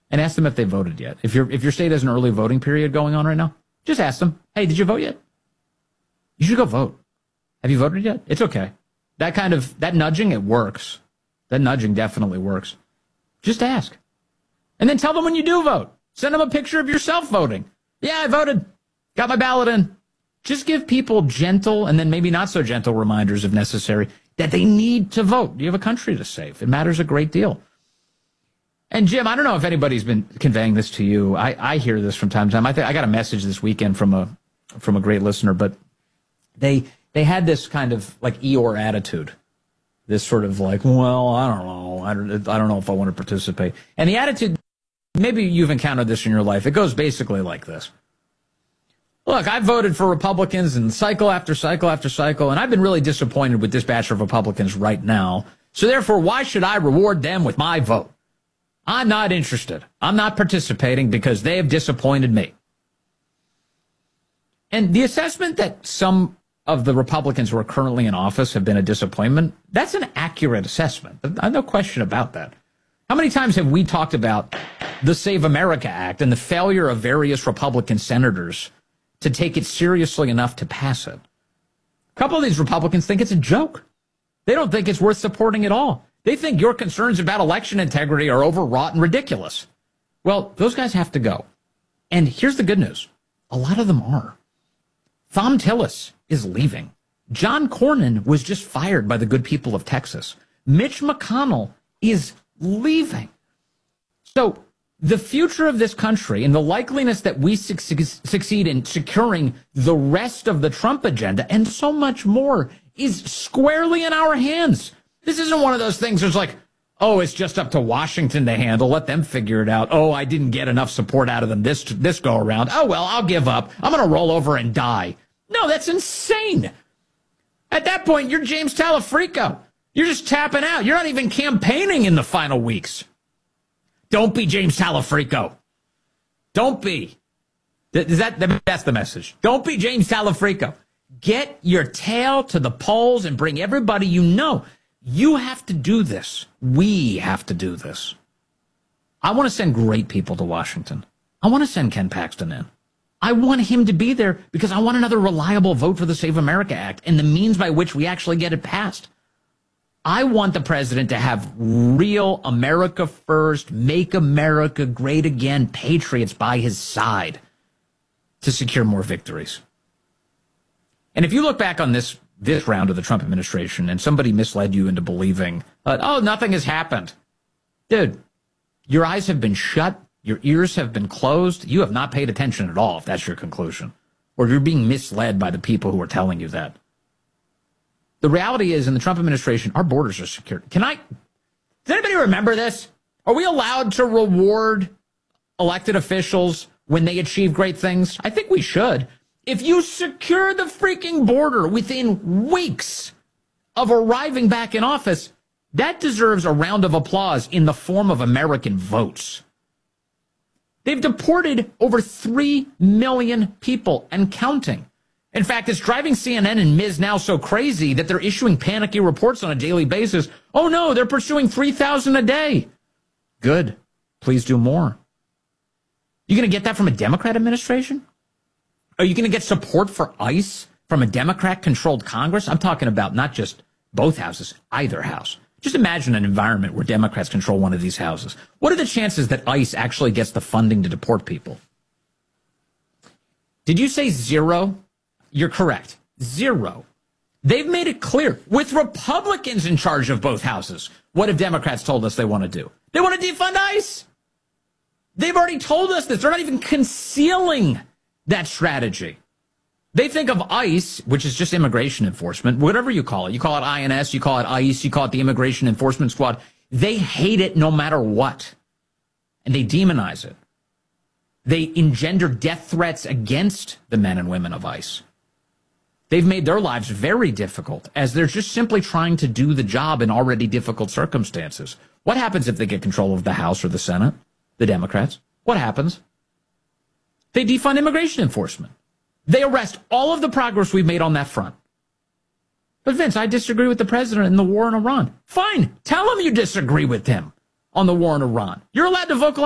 and ask them if they voted yet. If your state has an early voting period going on right now, just ask them, hey, did you vote yet? You should go vote. Have you voted yet? It's okay. That nudging, it works. That nudging definitely works. Just ask. And then tell them when you do vote. Send them a picture of yourself voting. Yeah, I voted. Got my ballot in. Just give people gentle and then maybe not so gentle reminders if necessary that they need to vote. You have a country to save. It matters a great deal. And Jim, I don't know if anybody's been conveying this to you. I hear this from time to time. I got a message this weekend from a great listener, but they had this kind of like Eeyore attitude. This sort of like, well, I don't know. I don't know if I want to participate. And the attitude, maybe you've encountered this in your life. It goes basically like this. Look, I voted for Republicans in cycle after cycle after cycle, and I've been really disappointed with this batch of Republicans right now. So therefore, why should I reward them with my vote? I'm not interested. I'm not participating because they have disappointed me. And the assessment that some of the Republicans who are currently in office have been a disappointment, that's an accurate assessment. There's no question about that. How many times have we talked about the Save America Act and the failure of various Republican senators to take it seriously enough to pass it? A couple of these Republicans think it's a joke. They don't think it's worth supporting at all. They think your concerns about election integrity are overwrought and ridiculous. Well, those guys have to go. And here's the good news. A lot of them are. Thom Tillis is leaving. John Cornyn was just fired by the good people of Texas. Mitch McConnell is leaving. So the future of this country and the likeliness that we succeed in securing the rest of the Trump agenda and so much more is squarely in our hands. This isn't one of those things that's like, oh, it's just up to Washington to handle. Let them figure it out. Oh, I didn't get enough support out of them this go around. Oh, well, I'll give up. I'm going to roll over and die. No, that's insane. At that point, you're James Talafrico. You're just tapping out. You're not even campaigning in the final weeks. Don't be James Talafrico. Don't be. That's the message. Don't be James Talafrico. Get your tail to the polls and bring everybody you know. You have to do this. We have to do this. I want to send great people to Washington. I want to send Ken Paxton in. I want him to be there because I want another reliable vote for the Save America Act and the means by which we actually get it passed. I want the president to have real America first, make America great again, patriots by his side to secure more victories. And if you look back on this round of the Trump administration and somebody misled you into believing, oh, nothing has happened. Dude, your eyes have been shut. Your ears have been closed. You have not paid attention at all, if that's your conclusion. Or you're being misled by the people who are telling you that. The reality is, in the Trump administration, our borders are secure. Does anybody remember this? Are we allowed to reward elected officials when they achieve great things? I think we should. If you secure the freaking border within weeks of arriving back in office, that deserves a round of applause in the form of American votes. They've deported over 3 million people and counting. In fact, it's driving CNN and Ms. Now so crazy that they're issuing panicky reports on a daily basis. Oh, no, they're pursuing 3,000 a day. Good. Please do more. You going to get that from a Democrat administration? Are you going to get support for ICE from a Democrat-controlled Congress? I'm talking about not just both houses, either house. Just imagine an environment where Democrats control one of these houses. What are the chances that ICE actually gets the funding to deport people? Did you say zero? You're correct. Zero. They've made it clear, with Republicans in charge of both houses, what have Democrats told us they want to do? They want to defund ICE. They've already told us this. They're not even concealing that strategy. They think of ICE, which is just immigration enforcement, whatever you call it. You call it INS, you call it ICE, you call it the Immigration Enforcement Squad. They hate it no matter what. And they demonize it. They engender death threats against the men and women of ICE. They've made their lives very difficult as they're just simply trying to do the job in already difficult circumstances. What happens if they get control of the House or the Senate, the Democrats? What happens? They defund immigration enforcement. They arrest all of the progress we've made on that front. But Vince, I disagree with the president in the war in Iran. Fine. Tell him you disagree with him on the war in Iran. You're allowed to vocalize